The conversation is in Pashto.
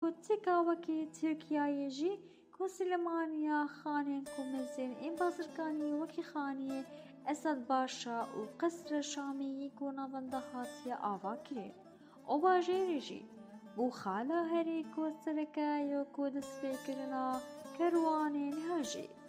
تێکاوەکی تورکیایێژی کو سلێمانیا خانێن کو مزین این بازرگانی وەکی خانیە ئەسەد باشا و قەسرە شامیی کو ناوەندە هاتیە ئاوا کرێ ئەو باژێریژی بۆ خالە هەرێ کو سەرەکایە کو دەست پێکردنا کەروانێن هەژی